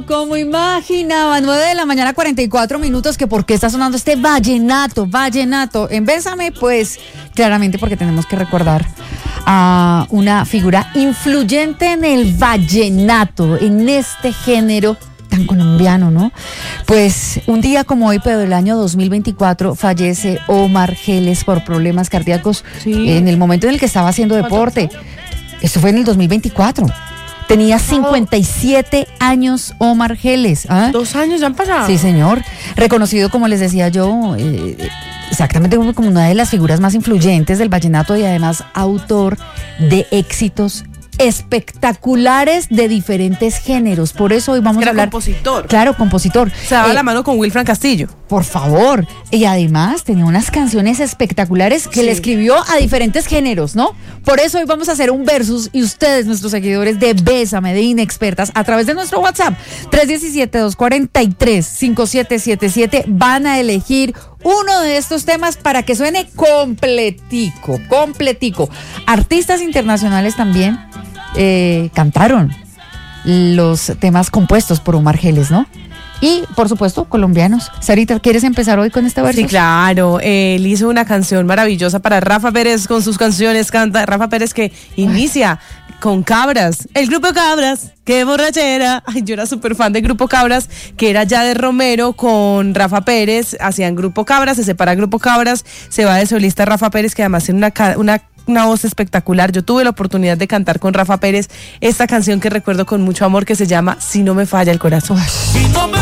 como imaginaba, 9:44 a.m, que por qué está sonando este vallenato en Bésame, pues claramente porque tenemos que recordar a una figura influyente en el vallenato, en este género tan colombiano, ¿no? Pues un día como hoy, pero del año 2024, fallece Omar Geles por problemas cardíacos en el momento en el que estaba haciendo deporte. Esto fue en el 2024. Tenía 57 años Omar Geles. 2 años ya han pasado. Sí, señor. Reconocido, como les decía yo, exactamente como una de las figuras más influyentes del vallenato y además autor de éxitos espectaculares de diferentes géneros. Por eso hoy vamos a hablar. Compositor. Claro, compositor. Se daba la mano con Wilfran Castillo. Por favor. Y además tenía unas canciones espectaculares que le escribió a diferentes géneros, ¿no? Por eso hoy vamos a hacer un versus y ustedes, nuestros seguidores de Bésame, de Inexpertas, a través de nuestro WhatsApp 317-243-5777 van a elegir uno de estos temas para que suene completico. Artistas internacionales también cantaron los temas compuestos por Omar Geles, ¿no? Y, por supuesto, colombianos. Sarita, ¿quieres empezar hoy con este verso? Sí, claro. Él hizo una canción maravillosa para Rafa Pérez con sus canciones. Canta Rafa Pérez, que inicia con Cabras. El grupo Cabras, qué borrachera. Ay, yo era súper fan del grupo Cabras, que era ya de Romero con Rafa Pérez. Hacían grupo Cabras, se separa grupo Cabras, se va de solista Rafa Pérez, que además tiene una voz espectacular. Yo tuve la oportunidad de cantar con Rafa Pérez esta canción que recuerdo con mucho amor, que se llama Si no me falla el corazón. Si no me